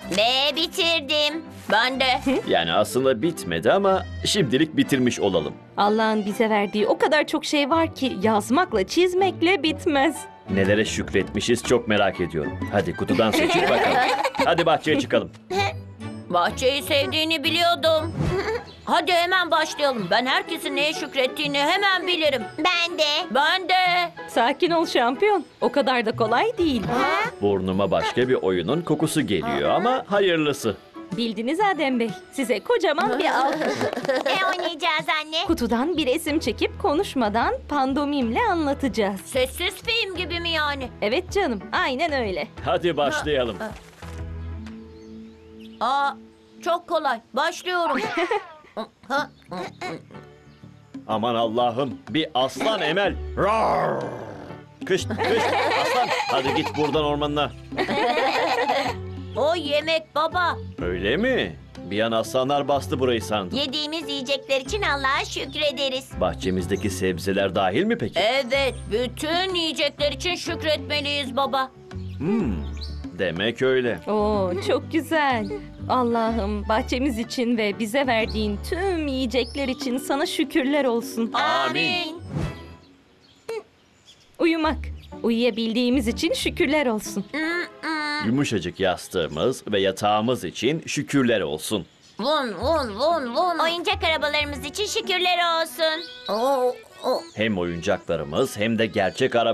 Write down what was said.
Ve bitirdim. Ben de. Yani aslında bitmedi ama şimdilik bitirmiş olalım. Allah'ın bize verdiği o kadar çok şey var ki yazmakla çizmekle bitmez. Nelere şükretmişiz çok merak ediyorum. Hadi kutudan seçip bakalım. Hadi bahçeye çıkalım. Bahçeyi sevdiğini biliyordum. Hadi hemen başlayalım. Ben herkesin neye şükrettiğini hemen bilirim. Ben de. Ben de. Sakin ol şampiyon. O kadar da kolay değil. Burnuma başka bir oyunun kokusu geliyor ama hayırlısı. Bildiniz Adem Bey. Size kocaman bir alkış. Ne oynayacağız anne? Kutudan bir resim çekip konuşmadan pandomimle anlatacağız. Sessiz film gibi mi yani? Evet canım, aynen öyle. Hadi başlayalım. Aa, çok kolay. Başlıyorum. Aman Allah'ım, bir aslan Emel. Rar! Kış, aslan. Hadi git buradan ormanına. O yemek baba. Öyle mi? Bir an aslanlar bastı burayı sandım. Yediğimiz yiyecekler için Allah'a şükrederiz. Bahçemizdeki sebzeler dahil mi peki? Evet, bütün yiyecekler için şükretmeliyiz baba. Demek öyle. Oo, çok güzel. Allah'ım bahçemiz için ve bize verdiğin tüm yiyecekler için sana şükürler olsun. Amin. Uyumak. Uyuyabildiğimiz için şükürler olsun. Yumuşacık yastığımız ve yatağımız için şükürler olsun. Vun vun vun vun. Oyuncak arabalarımız için şükürler olsun. Oo, Hem oyuncaklarımız hem de gerçek